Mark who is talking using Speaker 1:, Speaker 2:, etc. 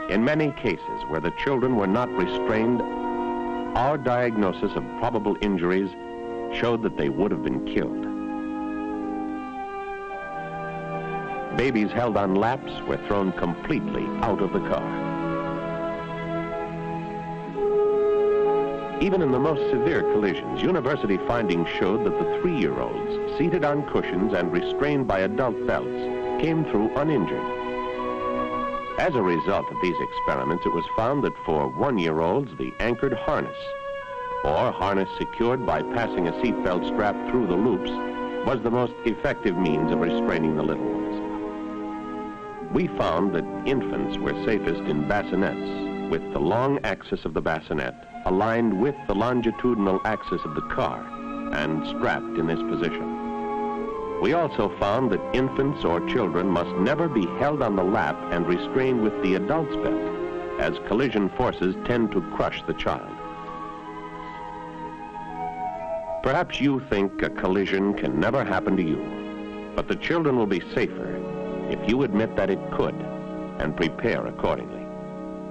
Speaker 1: In many cases where the children were not restrained, our diagnosis of probable injuries showed that they would have been killed. Babies held on laps were thrown completely out of the car. Even in the most severe collisions, university findings showed that the 3-year-olds, seated on cushions and restrained by adult belts, came through uninjured. As a result of these experiments, it was found that for 1-year-olds, the anchored harness, or harness secured by passing a seatbelt strap through the loops, was the most effective means of restraining the little ones. We found that infants were safest in bassinets, with the long axis of the bassinet aligned with the longitudinal axis of the car and strapped in this position. We also found that infants or children must never be held on the lap and restrained with the adult's belt, as collision forces tend to crush the child. Perhaps you think a collision can never happen to you, but the children will be safer if you admit that it could and prepare accordingly.